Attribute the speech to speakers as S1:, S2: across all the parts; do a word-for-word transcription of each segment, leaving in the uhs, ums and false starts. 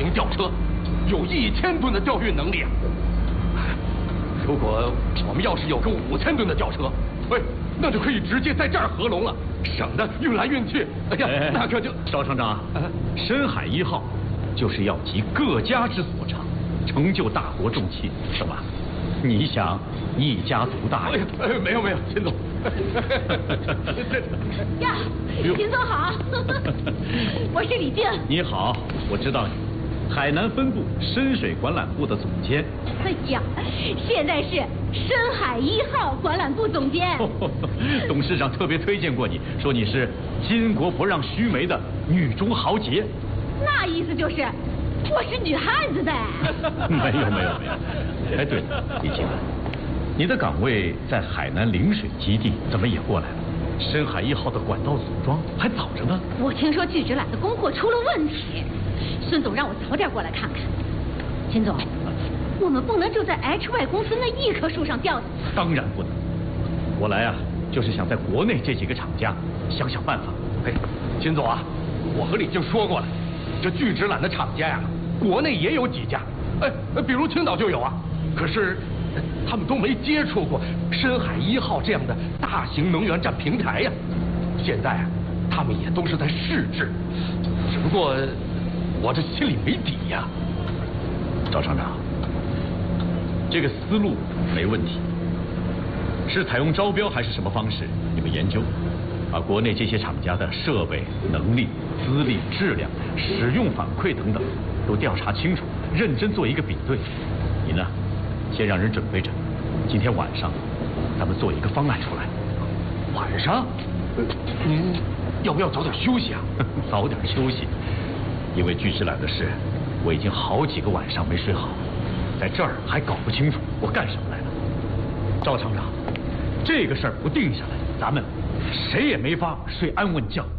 S1: 型吊车，有一千吨的吊运能力啊！如果我们要是有个五千吨的吊车，哎，那就可以直接在这儿合龙了，省得运来运去。哎呀，哎那可就
S2: 邵厂长，深海一号就是要集各家之所长，成就大国重器，是吧？你想，一家独大呀？
S1: 哎呀，没有没有，秦总。
S3: 呀，秦总好，我是李静。
S2: 你好，我知道你，海南分部深水管缆部的总监。
S3: 哎呀，现在是深海一号管缆部总监。
S2: 董事长特别推荐过你，说你是巾帼不让须眉的女中豪杰。
S3: 那意思就是我是女汉子呗？
S2: 没有没有没有。哎，对了，李静，你的岗位在海南陵水基地，怎么也过来了？深海一号的管道组装还早着呢。
S3: 我听说巨直缆的供货出了问题，孙总让我早点过来看看。秦总，我们不能就在 H Y 公司那一棵树上吊死。
S2: 当然不能。我来啊，就是想在国内这几个厂家想想办法。
S1: 哎，秦总啊，我和李静说过了，这巨直缆的厂家呀，国内也有几家，哎，比如青岛就有啊。可是他们都没接触过深海一号这样的大型能源站平台呀。现在啊，他们也都是在试制，只不过我这心里没底呀。
S2: 赵厂长，这个思路没问题，是采用招标还是什么方式？你们研究，把国内这些厂家的设备、能力、资历、质量、使用反馈等等都调查清楚，认真做一个比对。你呢，先让人准备着，今天晚上咱们做一个方案出来。
S1: 晚上？呃、您要不要早点休息啊？
S2: 早点休息，因为巨直缆的事，我已经好几个晚上没睡好，在这儿还搞不清楚我干什么来了。赵厂长，这个事儿不定下来，咱们谁也没法睡安稳觉。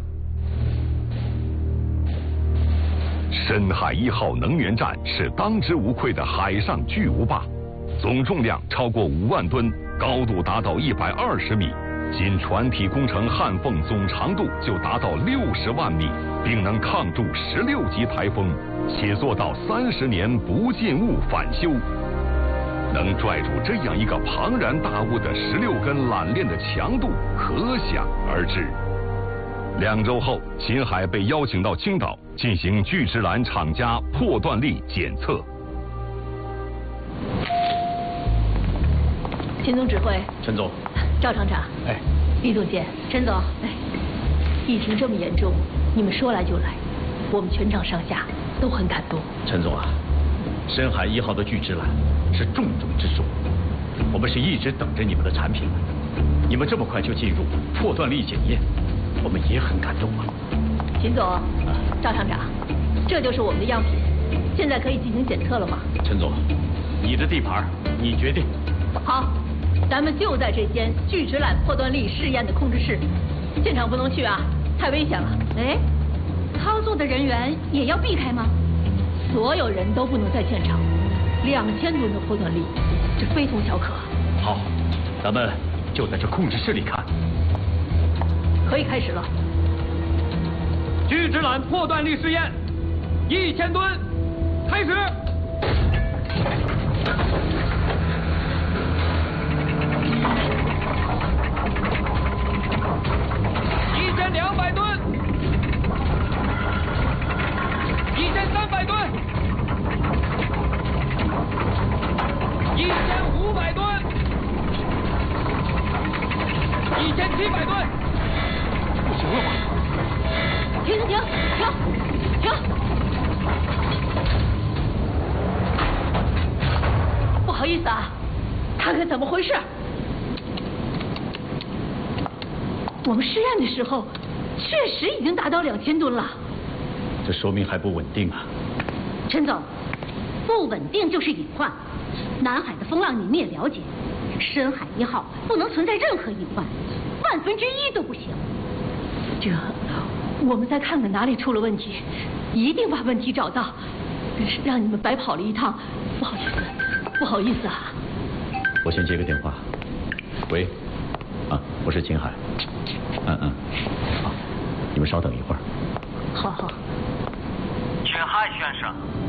S4: 深海一号能源站是当之无愧的海上巨无霸，总重量超过五万吨，高度达到一百二十米，仅船体工程焊缝总长度就达到六十万米，并能抗住十六级台风，且做到三十年不进物返修。能拽住这样一个庞然大物的十六根缆链的强度，可想而知。两周后，秦海被邀请到青岛进行巨直缆厂家破断力检测。
S3: 秦总指挥，
S2: 陈总，
S3: 赵厂长，
S2: 哎，
S3: 李总监，陈总，哎，疫情这么严重，你们说来就来，我们全厂上下都很感动。
S2: 陈总啊，深海一号的巨直缆是重中之重，我们是一直等着你们的产品的，你们这么快就进入破断力检验，我们也很感动啊。
S3: 秦总，赵厂长，这就是我们的样品，现在可以进行检测了吗？
S2: 陈总，你的地盘，你决定。
S3: 好，咱们就在这间巨直缆破断力试验的控制室，现场不能去啊，太危险了。哎，操作的人员也要避开吗？所有人都不能在现场。两千吨的破断力，这非同小可。
S2: 好，咱们就在这控制室里看。
S3: 可以开始了。
S1: 巨直缆破断力试验，一千吨，开始。一千两百吨，一千三百吨，一千五百吨，一千七百吨，不行了吗？
S3: 停停停停停！不好意思啊，看看怎么回事。我们试验的时候，确实已经达到两千吨了。
S2: 这说明还不稳定啊。
S3: 陈总，不稳定就是隐患。南海的风浪你们也了解，深海一号不能存在任何隐患，万分之一都不行。这，我们再看看哪里出了问题，一定把问题找到。让你们白跑了一趟，不好意思，不好意思啊。
S2: 我先接个电话。喂，啊，我是秦海。嗯嗯，好，你们稍等一会儿。
S3: 好好。
S5: 秦海先生，